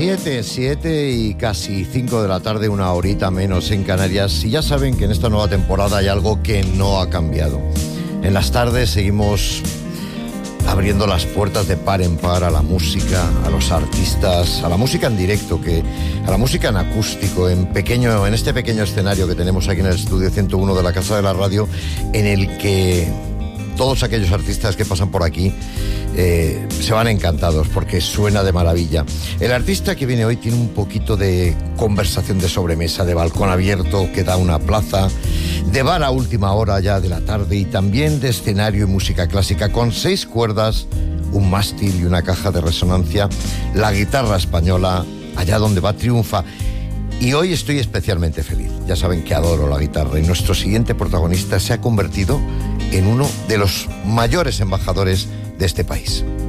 7 y casi 5 de la tarde, una horita menos en Canarias. Y ya saben que en esta nueva temporada hay algo que no ha cambiado. En las tardes seguimos abriendo las puertas de par en par a la música, a los artistas, a la música en directo, a la música en acústico, en este pequeño escenario que tenemos aquí en el estudio 101 de la Casa de la Radio, en el que todos aquellos artistas que pasan por aquí se van encantados porque suena de maravilla. El artista que viene hoy tiene un poquito de conversación de sobremesa, de balcón abierto que da una plaza, de bar a última hora ya de la tarde y también de escenario y música clásica con 6 cuerdas, un mástil y una caja de resonancia. La guitarra española, allá donde va, triunfa. Y hoy estoy especialmente feliz. Ya saben que adoro la guitarra y nuestro siguiente protagonista se ha convertido en uno de los mayores embajadores de este país.